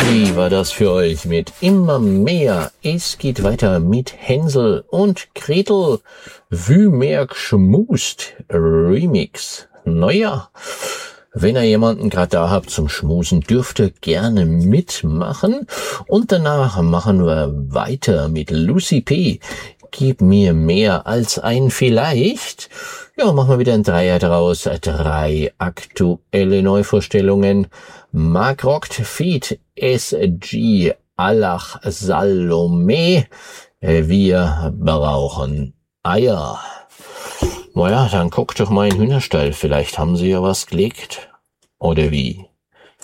Wie war das für euch mit immer mehr? Es geht weiter mit Hänsel und Gretel. Wie mehr geschmust Remix. Naja, wenn ihr jemanden gerade da habt zum Schmusen, dürft ihr gerne mitmachen. Und danach machen wir weiter mit Lucy P. Gib mir mehr als ein Vielleicht. Ja, machen wir wieder ein Dreier draus. 3 aktuelle Neuvorstellungen. Mark Rockt feat. SG Alach Salome. Wir brauchen Eier. Naja, dann guckt doch mal in den Hühnerstall. Vielleicht haben sie ja was gelegt. Oder wie?